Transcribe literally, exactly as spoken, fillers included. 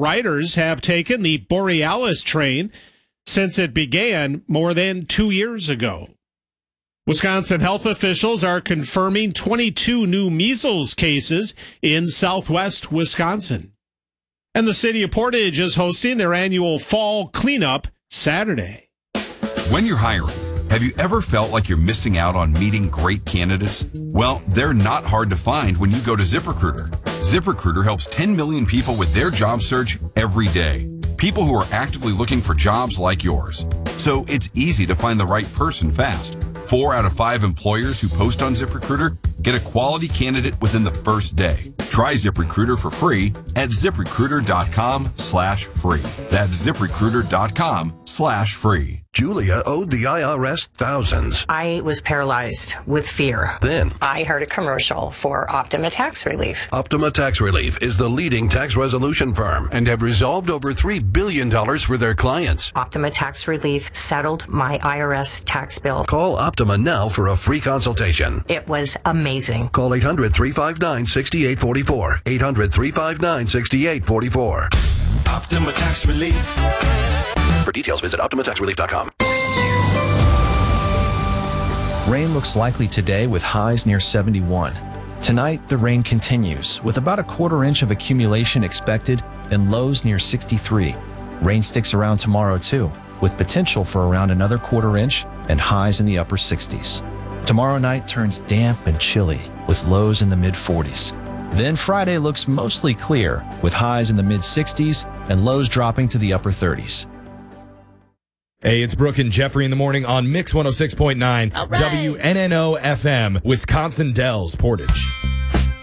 riders have taken the Borealis train since it began more than two years ago. Wisconsin health officials are confirming twenty-two new measles cases in southwest Wisconsin. And the city of Portage is hosting their annual fall cleanup Saturday. When you're hiring, have you ever felt like you're missing out on meeting great candidates? Well, they're not hard to find when you go to ZipRecruiter. ZipRecruiter helps ten million people with their job search every day. People who are actively looking for jobs like yours. So it's easy to find the right person fast. Four out of five employers who post on ZipRecruiter get a quality candidate within the first day. Try ZipRecruiter for free at ZipRecruiter.com slash free. That's ZipRecruiter.com slash free. Julia owed the I R S thousands. I was paralyzed with fear. Then I heard a commercial for Optima Tax Relief. Optima Tax Relief is the leading tax resolution firm and have resolved over three billion dollars for their clients. Optima Tax Relief settled my I R S tax bill. Call Optima now for a free consultation. It was amazing. Call eight hundred, three five nine, six eight four four. eight hundred, three five nine, six eight four four. Optima Tax Relief. For details, visit Optima Tax Relief dot com. Rain looks likely today with highs near seventy-one. Tonight, the rain continues with about a quarter inch of accumulation expected and lows near sixty-three. Rain sticks around tomorrow too, with potential for around another quarter inch and highs in the upper sixties. Tomorrow night turns damp and chilly with lows in the mid forties. Then Friday looks mostly clear with highs in the mid sixties and lows dropping to the upper thirties. Hey, it's Brooke and Jeffrey in the morning on Mix one oh six point nine All right. W N N O F M, Wisconsin Dells, Portage.